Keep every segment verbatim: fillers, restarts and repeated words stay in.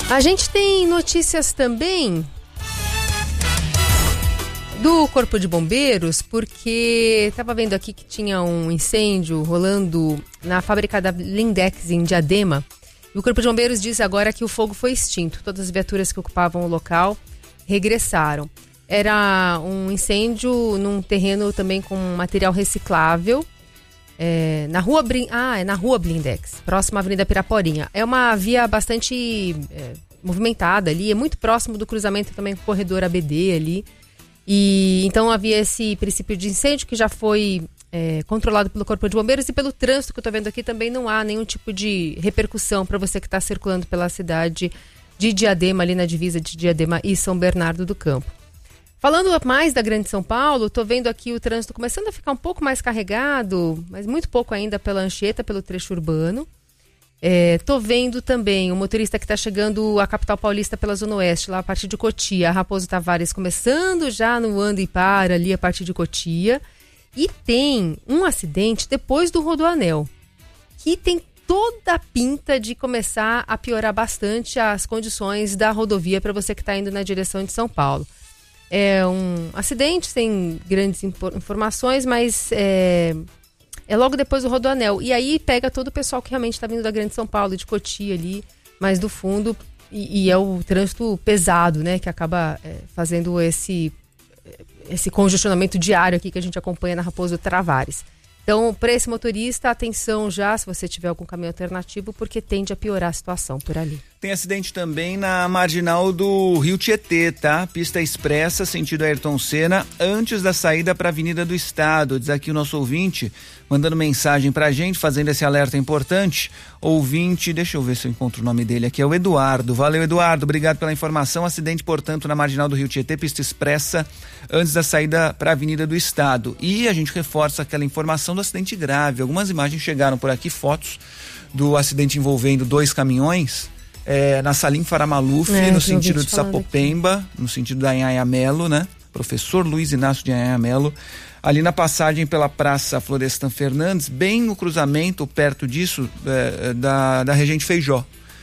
A gente tem notícias também do Corpo de Bombeiros, porque estava vendo aqui que tinha um incêndio rolando na fábrica da Blindex em Diadema. E o Corpo de Bombeiros diz agora que o fogo foi extinto. Todas as viaturas que ocupavam o local regressaram. Era um incêndio num terreno também com material reciclável. É, na rua ah, é na rua Blindex, próxima à Avenida Piraporinha. É uma via bastante é, movimentada ali, é muito próximo do cruzamento também com o corredor A B D ali. E então havia esse princípio de incêndio que já foi é, controlado pelo Corpo de Bombeiros, e pelo trânsito que eu estou vendo aqui também não há nenhum tipo de repercussão para você que está circulando pela cidade de Diadema, ali na divisa de Diadema e São Bernardo do Campo. Falando mais da Grande São Paulo, estou vendo aqui o trânsito começando a ficar um pouco mais carregado, mas muito pouco ainda pela Anchieta, pelo trecho urbano. Estou é, vendo também o motorista que está chegando à capital paulista pela Zona Oeste, lá a partir de Cotia, Raposo Tavares, começando já no anda e para ali a partir de Cotia. E tem um acidente depois do Rodoanel, que tem toda a pinta de começar a piorar bastante as condições da rodovia para você que está indo na direção de São Paulo. É um acidente sem grandes informações, mas é, é logo depois do Rodoanel. E aí pega todo o pessoal que realmente está vindo da Grande São Paulo, de Cotia ali, mais do fundo. E, e é o trânsito pesado, né? Que acaba é, fazendo esse, esse congestionamento diário aqui que a gente acompanha na Raposo Tavares. Então, para esse motorista, atenção já, se você tiver algum caminho alternativo, porque tende a piorar a situação por ali. Tem acidente também na marginal do Rio Tietê, tá? Pista expressa, sentido Ayrton Senna, antes da saída para a Avenida do Estado. Diz aqui o nosso ouvinte, mandando mensagem pra gente, fazendo esse alerta importante. Ouvinte, deixa eu ver se eu encontro o nome dele aqui, é o Eduardo. Valeu, Eduardo, obrigado pela informação. Acidente, portanto, na marginal do Rio Tietê, pista expressa, antes da saída para a Avenida do Estado. E a gente reforça aquela informação do acidente grave. Algumas imagens chegaram por aqui, fotos do acidente envolvendo dois caminhões. É, na Salim Faramaluf, é, no sentido de Sapopemba, aqui. No sentido da Anhanha Melo, né? Professor Luiz Inácio de Anhanha Melo, ali na passagem pela Praça Florestan Fernandes, bem no cruzamento, perto disso, é, da, da Regente Feijó.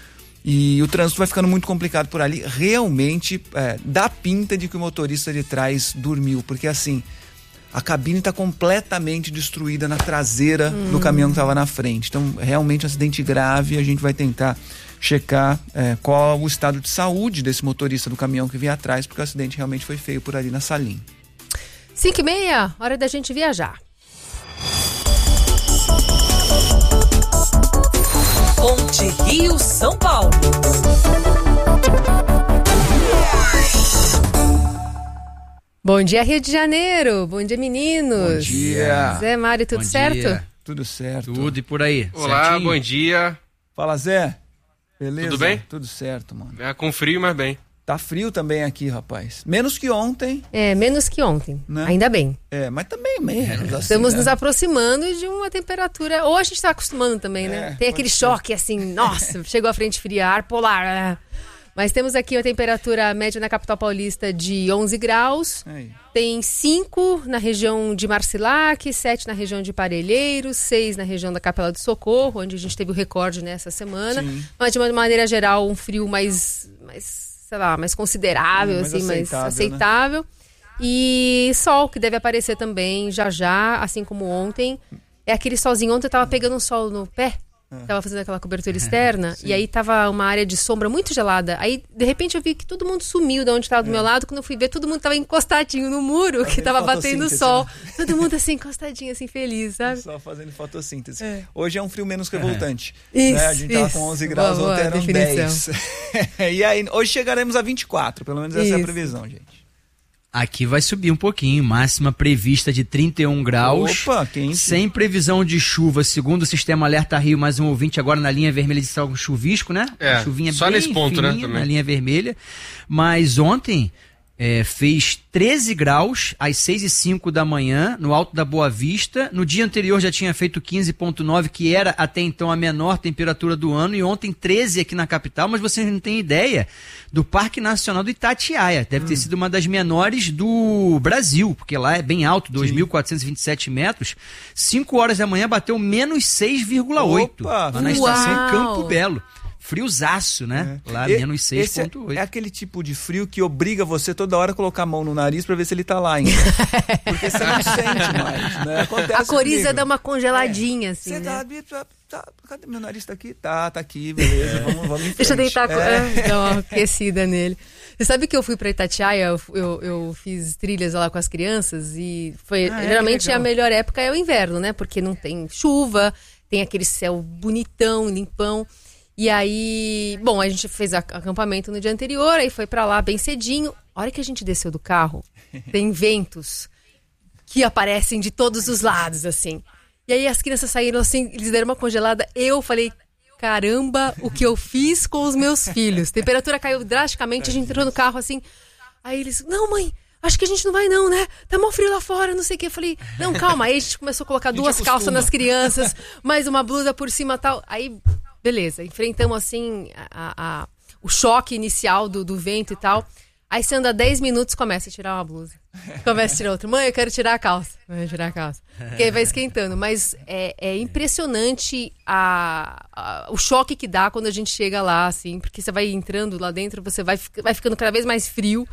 E o trânsito vai ficando muito complicado por ali. Realmente é, dá pinta de que o motorista de trás dormiu, porque assim, a cabine está completamente destruída na traseira hum. do caminhão que estava na frente. Então, realmente um acidente grave, a gente vai tentar checar é, qual o estado de saúde desse motorista do caminhão que vinha atrás, porque o acidente realmente foi feio por ali na Salim. cinco e meia, hora da gente viajar. Ponte Rio São Paulo. Bom dia, Rio de Janeiro. Bom dia, meninos. Bom dia. Zé, Mário, tudo bom certo? Dia. Tudo certo. Tudo e por aí. Olá, certinho. Bom dia. Fala, Zé. Beleza? Tudo bem? Tudo certo, mano. É, com frio, mas bem. Tá frio também aqui, rapaz. Menos que ontem. É, menos que ontem. Né? Ainda bem. É, mas também menos. Assim, Estamos né? nos aproximando de uma temperatura... Ou a gente tá acostumando também, né? É, Tem aquele ser. choque assim, nossa, chegou a frente fria, ar polar. Mas temos aqui a temperatura média na capital paulista de onze graus. Aí. Tem cinco na região de Marcilac, sete na região de Parelheiros, seis na região da Capela do Socorro, onde a gente teve o recorde nessa semana. Sim. Mas de uma maneira geral, um frio mais, mais sei lá, mais considerável, hum, mais assim, aceitável, mais aceitável. Né? E sol, que deve aparecer também já já, assim como ontem. É aquele solzinho. Ontem eu tava pegando um sol no pé. É. Tava fazendo aquela cobertura externa, é, e aí tava uma área de sombra muito gelada. Aí, de repente, eu vi que todo mundo sumiu de onde tava do é. meu lado. Quando eu fui ver, todo mundo tava encostadinho no muro, fazendo que tava batendo sol. Né? Todo mundo assim, encostadinho, assim, feliz, sabe? Só fazendo fotossíntese. É. Hoje é um frio menos revoltante. É. Isso, né? A gente tava isso. com onze graus, boa, ontem eram definição. dez. E aí, hoje chegaremos a vinte e quatro, pelo menos essa isso. é a previsão, gente. Aqui vai subir um pouquinho, máxima prevista de trinta e um graus. Opa, quente. Sem previsão de chuva, segundo o sistema Alerta Rio, mais um ouvinte agora na linha vermelha de algo chuvisco, né? É, chuvinha só bem nesse ponto, fininha, né? Também. Na linha vermelha. Mas ontem é, fez treze graus às seis e cinco da manhã, no Alto da Boa Vista. No dia anterior já tinha feito quinze vírgula nove, que era até então a menor temperatura do ano. E ontem treze aqui na capital, mas vocês não têm ideia do Parque Nacional do Itatiaia. Deve hum. ter sido uma das menores do Brasil, porque lá é bem alto, dois mil quatrocentos e vinte e sete metros. cinco horas da manhã bateu menos seis vírgula oito lá na estação Campo Belo. friozaço, né? É. Lá, E, menos seis esse ponto oito. é, é aquele tipo de frio que obriga você toda hora a colocar a mão no nariz pra ver se ele tá lá ainda. Porque você não sente mais, né? Acontece A coriza comigo. dá uma congeladinha, É. assim, Você né? tá, tá, tá, cadê meu nariz? Tá aqui? Tá, tá aqui, beleza, vamos, vamos em frente. Deixa eu deitar, É. é. Dar uma aquecida nele. Você sabe que eu fui pra Itatiaia, eu, eu, eu fiz trilhas lá com as crianças e foi, Ah, é? geralmente Que legal. a melhor época é o inverno, né? Porque não tem chuva, tem aquele céu bonitão, limpão. E aí, bom, a gente fez a- acampamento no dia anterior, aí foi pra lá bem cedinho. A hora que a gente desceu do carro, tem ventos que aparecem de todos os lados, assim. E aí as crianças saíram assim, eles deram uma congelada. Eu falei, caramba, o que eu fiz com os meus filhos? Temperatura caiu drasticamente, a gente entrou no carro assim. Aí eles, não, mãe, acho que a gente não vai não, né? Tá mó frio lá fora, não sei o que. Eu falei, não, calma. Aí a gente começou a colocar gente duas acostuma. calças nas crianças, mais uma blusa por cima e tal. Aí, beleza, enfrentamos assim a, a- o choque inicial do, do vento e tal. Aí você anda dez minutos, começa a tirar uma blusa. Começa a tirar outra. Mãe, eu quero tirar a calça. Vai tirar a calça. Porque aí vai esquentando. Mas é, é impressionante a, a- o choque que dá quando a gente chega lá, assim. Porque você vai entrando lá dentro, você vai, fi- vai ficando cada vez mais frio.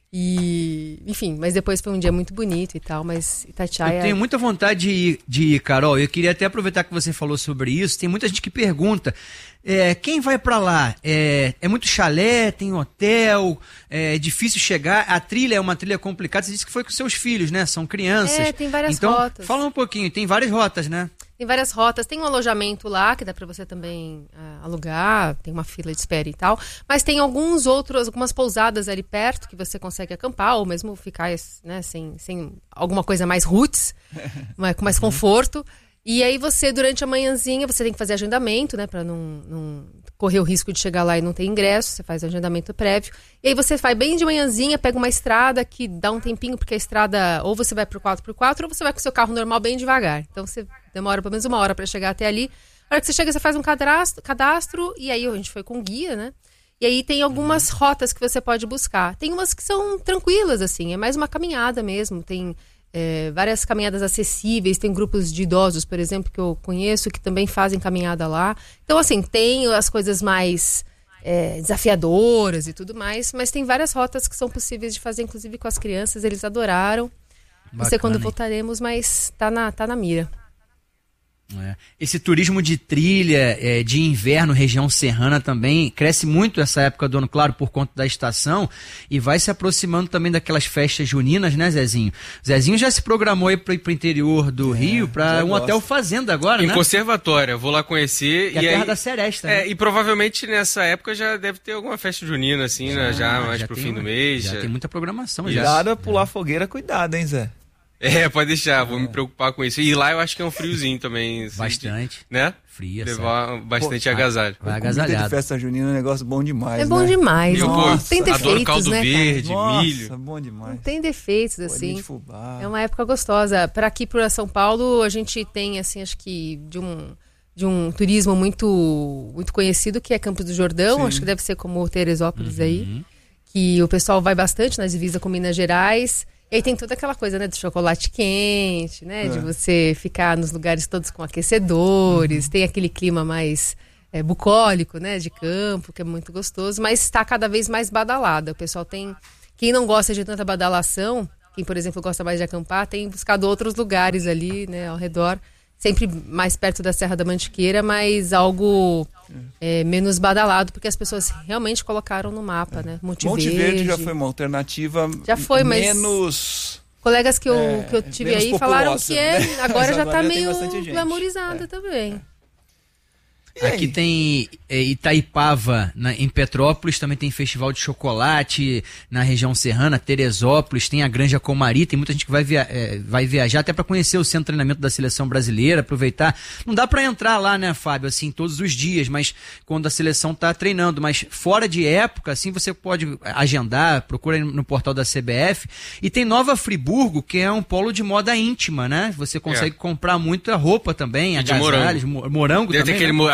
E, enfim, mas depois foi um dia muito bonito e tal. Mas Itatiaia... Eu tenho muita vontade de ir, de ir, Carol. Eu queria até aproveitar que você falou sobre isso. Tem muita gente que pergunta, é, quem vai pra lá? É, é muito chalé, tem hotel, é difícil chegar. A trilha é uma trilha complicada. Você disse que foi com seus filhos, né? São crianças. É, tem várias então, rotas. Fala um pouquinho. Tem várias rotas, né? Tem várias rotas, tem um alojamento lá que dá pra você também ah, alugar, tem uma fila de espera e tal, mas tem alguns outros, algumas pousadas ali perto que você consegue acampar ou mesmo ficar, né, sem, sem alguma coisa mais roots, mas com mais conforto. E aí você, durante a manhãzinha, você tem que fazer agendamento, né, pra não, não correr o risco de chegar lá e não ter ingresso, você faz agendamento prévio. E aí você vai bem de manhãzinha, pega uma estrada que dá um tempinho, porque a estrada, ou você vai pro quatro por quatro, ou você vai com o seu carro normal bem devagar. Então você demora pelo menos uma hora pra chegar até ali. Na hora que você chega, você faz um cadastro, cadastro e aí a gente foi com guia, né? E aí tem algumas rotas que você pode buscar. Tem umas que são tranquilas, assim, é mais uma caminhada mesmo. Tem é, várias caminhadas acessíveis, tem grupos de idosos, por exemplo, que eu conheço, que também fazem caminhada lá. Então, assim, tem as coisas mais é, desafiadoras e tudo mais, mas tem várias rotas que são possíveis de fazer, inclusive com as crianças, eles adoraram. Não sei Bacana, quando hein? voltaremos, mas tá na, tá na mira. É. Esse turismo de trilha, é, de inverno, região serrana também, cresce muito essa época do ano, claro, por conta da estação, e vai se aproximando também daquelas festas juninas, né, Zezinho? Zezinho já se programou aí pro, pro interior do É, Rio, para já um gosto. hotel fazenda agora, Em né? Conservatória, vou lá conhecer. Que é a e terra aí, da seresta, é, né? e provavelmente nessa época já deve ter alguma festa junina, assim, né? Já mais já pro tem fim uma- do mês. Já já- tem muita programação, já. Cuidado a pular fogueira, cuidado, hein, Zé? É, pode deixar, vou me preocupar com isso. E lá eu acho que é um friozinho também. assim, Bastante. Né? Fria, Levar bastante Pô, agasalho. Vai Comida de agasalhado. festa junina é um negócio bom demais, É bom né? demais. E eu, né? pô, Não tem adoro defeitos, caldo né, cara? verde, Nossa, milho. bom demais. Não tem defeitos, Bolinho assim. de fubá. É uma época gostosa. Para aqui, para São Paulo, a gente tem, assim, acho que de um, de um turismo muito, muito conhecido, que é Campos do Jordão. Sim. Acho que deve ser como Teresópolis Uhum. aí. Que o pessoal vai bastante na divisa com Minas Gerais. E aí tem toda aquela coisa, né, do chocolate quente, né? É. De você ficar nos lugares todos com aquecedores. Tem aquele clima mais é, bucólico, né? De campo, que é muito gostoso. Mas está cada vez mais badalada. O pessoal tem... Quem não gosta de tanta badalação, quem, por exemplo, gosta mais de acampar, tem buscado outros lugares ali, né? Ao redor. Sempre mais perto da Serra da Mantiqueira, mas algo é, menos badalado, porque as pessoas realmente colocaram no mapa, né? Monte, Monte Verde. Verde já foi uma alternativa Já foi, mas- menos... Colegas que eu, É, que eu tive menos aí falaram populosa, que é, né? agora Mas já agora tá já tem meio bastante gente. glamourizada É. também. E Aqui aí? tem é, Itaipava, na- em Petrópolis, também tem festival de chocolate, na região serrana, Teresópolis, tem a Granja Comari, tem muita gente que vai, via- é, vai viajar até para conhecer o centro de treinamento da seleção brasileira, aproveitar. Não dá para entrar lá, né, Fábio, assim, todos os dias, mas quando a seleção tá treinando, mas fora de época, assim, você pode agendar, procura aí no portal da C B F, e tem Nova Friburgo, que é um polo de moda íntima, né? Você consegue comprar muita roupa também, E de agasalhos, mo- morango Deve ter também, aquele, né? mo-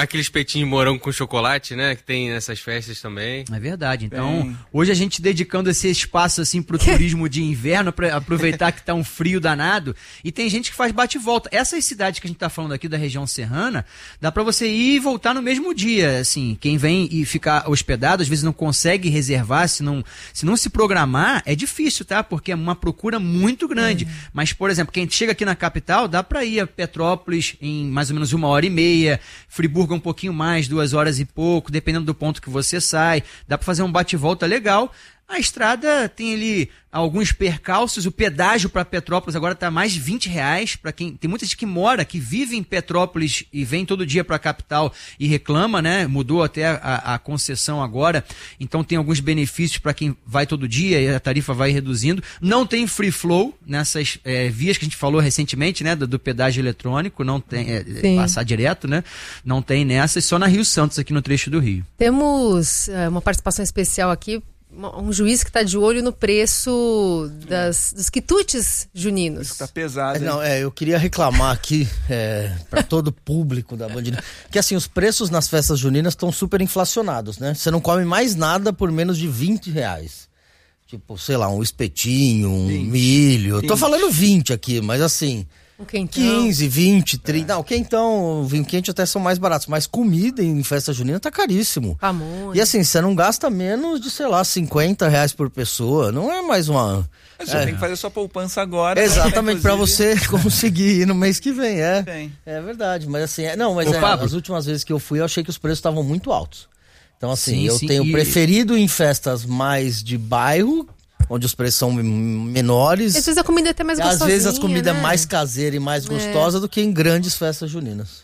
aquele espetinho de morango com chocolate, né? Que tem nessas festas também. É verdade. Então, Bem... hoje a gente dedicando esse espaço assim pro turismo de inverno, para aproveitar que tá um frio danado. E tem gente que faz bate e volta. Essas cidades que a gente tá falando aqui da região serrana, dá para você ir e voltar no mesmo dia. Assim, quem vem e ficar hospedado, às vezes não consegue reservar, se não se, não se programar, é difícil, tá? Porque é uma procura muito grande. Uhum. Mas, por exemplo, quem chega aqui na capital, dá para ir a Petrópolis em mais ou menos uma hora e meia, Friburgo um pouquinho mais, duas horas e pouco, dependendo do ponto que você sai. Dá para fazer um bate-volta legal. A estrada tem ali alguns percalços, o pedágio para Petrópolis agora está mais de vinte reais. Para quem tem muita gente que mora, que vive em Petrópolis e vem todo dia para a capital e reclama, né? Mudou até a, a concessão agora, então tem alguns benefícios para quem vai todo dia e a tarifa vai reduzindo. Não tem free flow nessas é, vias que a gente falou recentemente, né? Do, do pedágio eletrônico, não tem é, passar direto, né? Não tem nessas, só na Rio Santos, aqui no trecho do Rio. Temos é, uma participação especial aqui. Um juiz que está de olho no preço das, dos quitutes juninos. Isso tá pesado, é, não, é, eu queria reclamar aqui é, para todo o público da Band News, que assim, os preços nas festas juninas estão super inflacionados, né? Você não come mais nada por menos de vinte reais. Tipo, sei lá, um espetinho, um vinte, milho. vinte. Tô falando vinte aqui, mas assim... Um quentão. quinze, vinte, trinta. É. Não, quentão, vinho quente até são mais baratos. Mas comida em festa junina tá caríssimo. Pamonha. E assim, você não gasta menos de, sei lá, cinquenta reais por pessoa. Não é mais uma... Mas você é. tem que fazer sua poupança agora. Exatamente, né, pra você conseguir ir no mês que vem. É, Bem. é verdade. Mas assim, é, não, mas Ô, é, Pablo, as últimas vezes que eu fui, eu achei que os preços estavam muito altos. Então assim, sim, eu sim, tenho e... preferido em festas mais de bairro, onde os preços são menores. Às vezes a comida é até mais gostosinha, às vezes as comidas né? é mais caseira e mais gostosa é. do que em grandes festas juninas.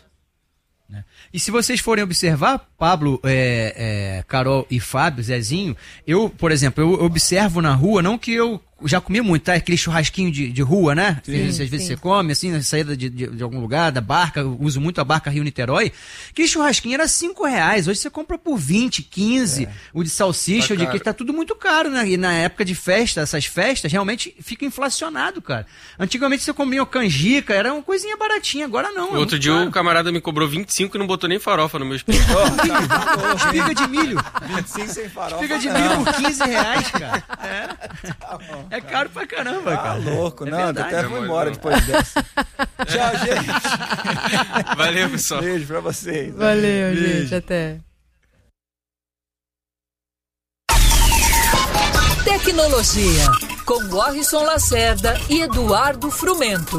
E se vocês forem observar, Pablo, é, é, Carol e Fábio, Zezinho, eu, por exemplo, eu observo na rua, não que eu já comi muito, tá? Aquele churrasquinho de, de rua, né? Sim, às vezes sim. Você come, assim, na saída de, de, de algum lugar, da barca, eu uso muito a barca Rio-Niterói. Aquele churrasquinho era cinco reais, hoje você compra por vinte, quinze, é. o de salsicha, tá o de que tá tudo muito caro, né? E na época de festa, essas festas, realmente fica inflacionado, cara. Antigamente você comia canjica, era uma coisinha baratinha, agora não. É outro dia caro. O camarada me cobrou vinte e cinco e não botou nem farofa no meu espeto. Espiga de milho. vinte e cinco sem farofa. Espiga de milho por quinze reais, cara. É. É caro pra caramba, ah, cara. louco, é não, verdade, até vou embora depois dessa. Tchau, gente. Valeu, pessoal. Beijo pra vocês. Valeu, Beijo. gente, até. Tecnologia, com Warrison Lacerda e Eduardo Frumento.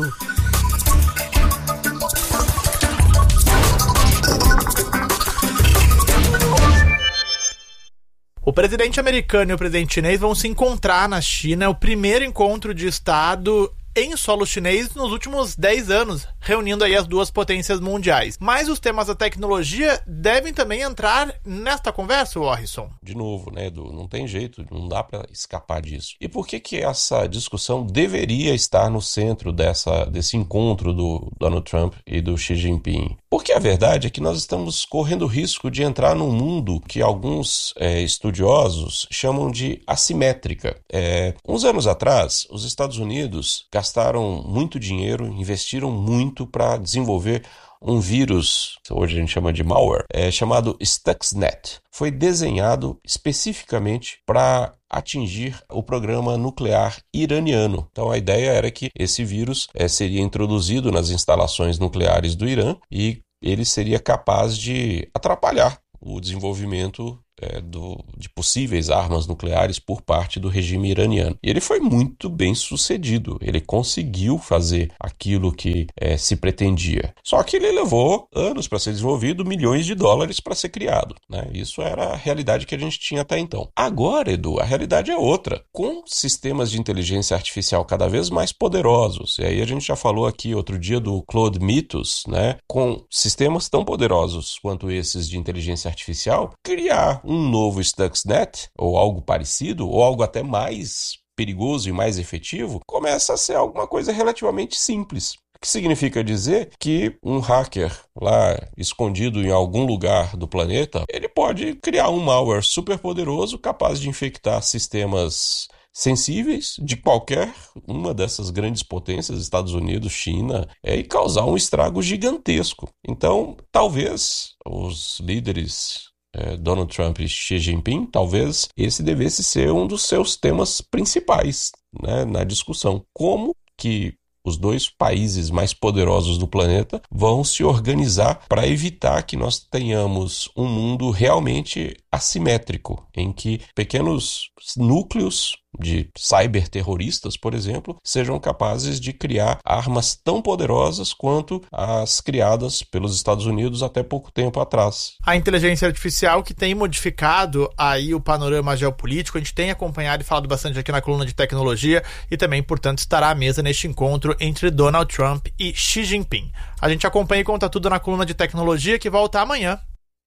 O presidente americano e o presidente chinês vão se encontrar na China, é o primeiro encontro de Estado em solo chinês nos últimos dez anos, reunindo aí as duas potências mundiais. Mas os temas da tecnologia devem também entrar nesta conversa, Warrison. De novo, né, Edu? Não tem jeito, não dá para escapar disso. E por que que essa discussão deveria estar no centro dessa, desse encontro do Donald Trump e do Xi Jinping? Porque a verdade é que nós estamos correndo o risco de entrar num mundo que alguns é, estudiosos chamam de assimétrica. É, uns anos atrás, os Estados Unidos gastaram muito dinheiro, investiram muito para desenvolver um vírus, hoje a gente chama de malware, é, chamado Stuxnet. Foi desenhado especificamente para atingir o programa nuclear iraniano. Então a ideia era que esse vírus é, seria introduzido nas instalações nucleares do Irã e ele seria capaz de atrapalhar o desenvolvimento É, do, de possíveis armas nucleares por parte do regime iraniano. E ele foi muito bem sucedido. Ele conseguiu fazer aquilo que é, se pretendia. Só que ele levou anos para ser desenvolvido, milhões de dólares para ser criado, né? Isso era a realidade que a gente tinha até então. Agora, Edu, a realidade é outra. Com sistemas de inteligência artificial cada vez mais poderosos, e aí a gente já falou aqui outro dia do Claude Mythos, né? Com sistemas tão poderosos quanto esses de inteligência artificial, criar um novo Stuxnet, ou algo parecido, ou algo até mais perigoso e mais efetivo, começa a ser alguma coisa relativamente simples. O que significa dizer que um hacker lá escondido em algum lugar do planeta, ele pode criar um malware super poderoso capaz de infectar sistemas sensíveis de qualquer uma dessas grandes potências, Estados Unidos, China, é, e causar um estrago gigantesco. Então, talvez os líderes é, Donald Trump e Xi Jinping, talvez esse devesse ser um dos seus temas principais, né, na discussão. Como que os dois países mais poderosos do planeta vão se organizar para evitar que nós tenhamos um mundo realmente assimétrico, em que pequenos núcleos de cyberterroristas, por exemplo, sejam capazes de criar armas tão poderosas quanto as criadas pelos Estados Unidos até pouco tempo atrás. A inteligência artificial que tem modificado aí o panorama geopolítico, a gente tem acompanhado e falado bastante aqui na coluna de tecnologia e também, portanto, estará à mesa neste encontro entre Donald Trump e Xi Jinping. A gente acompanha e conta tudo na coluna de tecnologia que volta amanhã.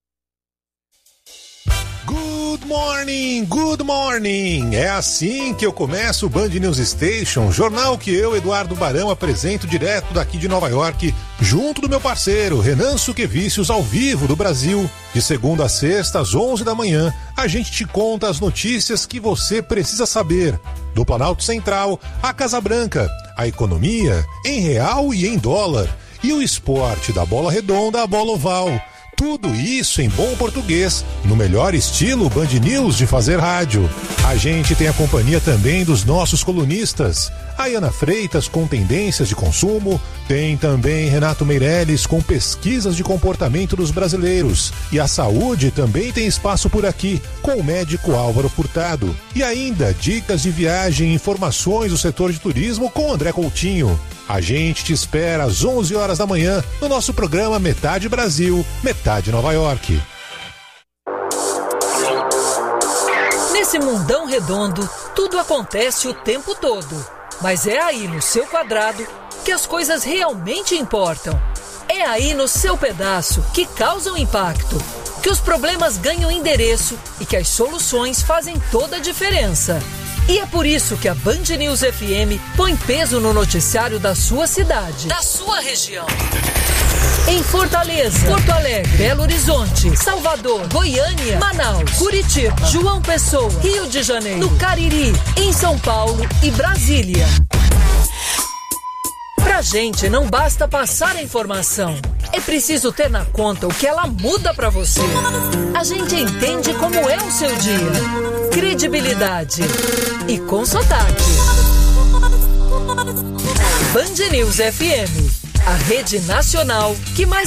Good morning, good morning! É assim que eu começo o Band News Station, jornal que eu, Eduardo Barão, apresento direto daqui de Nova York, junto do meu parceiro Renan Suquevicius, ao vivo do Brasil. De segunda a sexta, às onze da manhã, a gente te conta as notícias que você precisa saber. Do Planalto Central à Casa Branca, a economia em real e em dólar, e o esporte da bola redonda à bola oval. Tudo isso em bom português, no melhor estilo Band News de fazer rádio. A gente tem a companhia também dos nossos colunistas. A Ana Freitas com tendências de consumo, tem também Renato Meirelles com pesquisas de comportamento dos brasileiros. E a saúde também tem espaço por aqui, com o médico Álvaro Furtado. E ainda dicas de viagem e informações do setor de turismo com André Coutinho. A gente te espera às onze horas da manhã no nosso programa Metade Brasil, Metade Nova York. Nesse mundão redondo, tudo acontece o tempo todo. Mas é aí no seu quadrado que as coisas realmente importam. É aí no seu pedaço que causam impacto, que os problemas ganham endereço e que as soluções fazem toda a diferença. E é por isso que a Band News F M põe peso no noticiário da sua cidade, da sua região. Em Fortaleza, Porto Alegre, Belo Horizonte, Salvador, Goiânia, Manaus, Curitiba, João Pessoa, Rio de Janeiro, no Cariri, em São Paulo e Brasília. Pra gente não basta passar a informação, é preciso ter na conta o que ela muda pra você. A gente entende como é o seu dia. Credibilidade e com sotaque. Band News F M, a rede nacional que mais